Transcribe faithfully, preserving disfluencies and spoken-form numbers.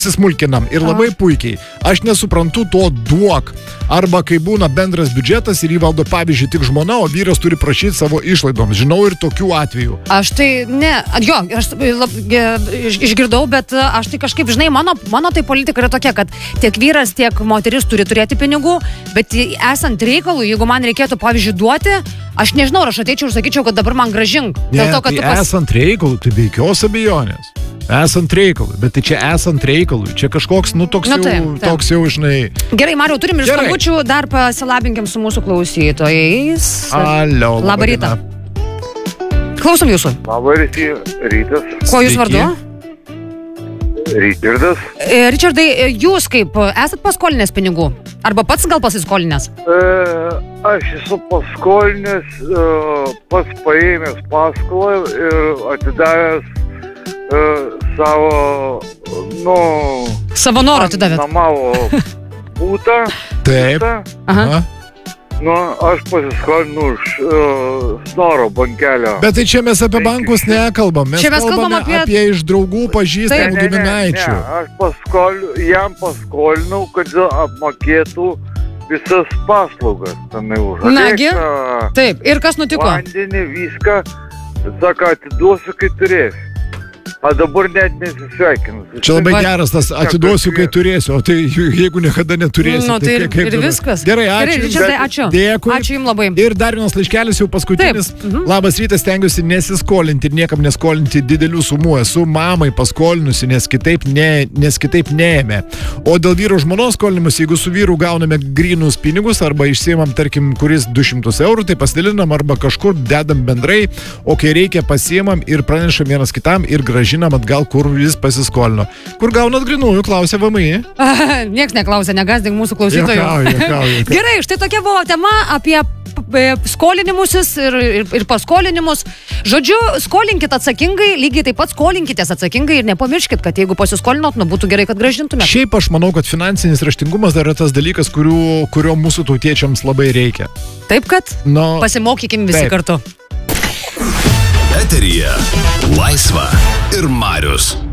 smulkinam ir labai puikiai. Aš nesuprantu to duok. Arba kai būna bendras biudžetas ir jį valdo pavyzdžiui tik žmona, o vyras turi prašyti savo išlaidoms. Žinau ir tokių atvejų. Aš tai, ne, jo, aš lab, išgirdau, bet aš tai kažkaip, žinai, mano, mano tai politika yra tokia, kad tiek vyras, tiek moteris turi turėti pinigų, bet esant reikalui, jeigu man reikėtų, pavyzdžiui, duoti, aš nežinau, aš ateičiau ir sakyčiau, kad dabar man gražink. Ne, to, kad tai pas... esant reikalui, tai be jokios abejonės. Esant reikalui, bet tai čia esant reikalui. Čia kažkoks, nu, toks, nu, taip, jau, taip. toks jau, žinai... Gerai, Mariau, turim ir skambučių, dar pasilabinkim su mūsų klausytojais. Alio, labą rytą. Klausom jūsų. Labą rytas. Kuo jūs vardu? Richardas. Richardai, jūs kaip, esat paskolinęs pinigų? Arba pats gal pasiskolinęs? E, aš esu paskolinęs, e, pats paėmęs paskolą ir atidavęs Uh, savo, nu... Savo norą atidavėt? Namavo būtą. Taip. Būtą. Aha. Nu, aš pasiskolinu už uh, Snoro bankelio. Bet tai čia mes apie bankus nekalbam. Mes, mes kalbame apie... apie iš draugų pažįstamų giminaičių. Ne, ne, aš paskol... jam paskolinau, kad apmokėtų visas paslaugas. Nagi, taip. Ir kas nutiko? Vandenį, viską. Sako, atiduosiu, kai turėsiu. A dabar net nesisveikinu. Čia labai geras tas atiduosiu, kai turėsiu, o tai jeigu niekada neturėsiu. Nu, tai, tai kaip, ir viskas. Gerai, ačiū. Gerai, Richardai, ačiū. Dėkui. Ačiū jums labai. Ir dar vienas laiškelis jau paskutinis. Mhm. Labas rytas, stengiuosi nesiskolinti ir niekam neskolinti didelių sumų. Esu mamai paskolinusi, nes kitaip, ne, nes kitaip neėmė. O dėl vyro žmonos skolinimus, jeigu su vyru gauname grynus pinigus arba išsiimam, tarkim, kuris du šimtus eurų, tai pasidalinam arba kažkur dedam bendrai, o kai reikia pasiimam ir pranešam vienas kitam ir gražinam atgal, kur jis pasiskolino. Kur gaunat grynųjų, klausė V M I. Nieks neklausė, negazdink mūsų klausytojų. Jokau, jokau, jokau. Gerai, štai tokia buvo tema apie skolinimusis ir, ir, ir paskolinimus. Žodžiu, skolinkit atsakingai, lygiai taip pat skolinkitės atsakingai ir nepamirškit, kad jeigu pasiskolinot, nu būtų gerai, kad gražintumėt. Šiaip aš manau, kad finansinis raštingumas dar yra tas dalykas, kurių, kurio mūsų tautiečiams labai reikia. Taip, kad no, pasimokykim visi taip. kartu. Eteryje Laisva ir Marius.